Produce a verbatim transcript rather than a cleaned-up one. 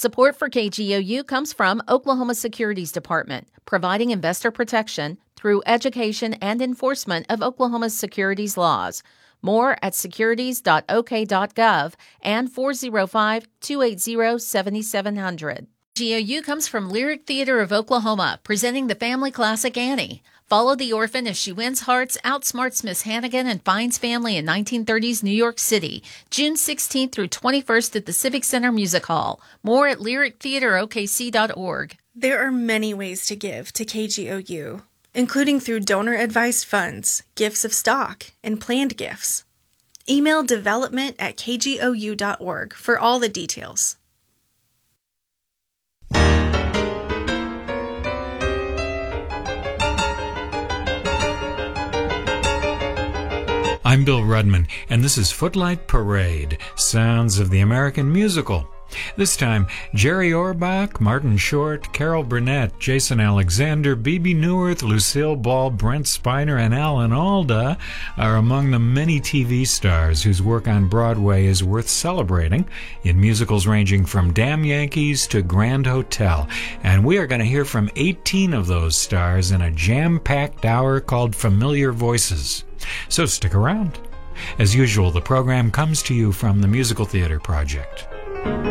Support for K G O U comes from Oklahoma Securities Department, providing investor protection through education and enforcement of Oklahoma's securities laws. More at securities dot o k dot gov and four oh five, two eight zero, seven seven zero zero. K G O U comes from Lyric Theater of Oklahoma, presenting the family classic Annie. Follow the orphan as she wins hearts, outsmarts Miss Hannigan, and finds family in nineteen thirties New York City. June sixteenth through twenty-first at the Civic Center Music Hall. More at lyric theater o k c dot org. There are many ways to give to K G O U, including through donor-advised funds, gifts of stock, and planned gifts. Email development at k g o u dot org for all the details. I'm Bill Rudman, and this is Footlight Parade, Sounds of the American Musical. This time, Jerry Orbach, Martin Short, Carol Burnett, Jason Alexander, Bebe Neuwirth, Lucille Ball, Brent Spiner, and Alan Alda are among the many T V stars whose work on Broadway is worth celebrating in musicals ranging from Damn Yankees to Grand Hotel. And we are going to hear from eighteen of those stars in a jam-packed hour called Familiar Voices. So stick around. As usual, the program comes to you from the Musical Theater Project.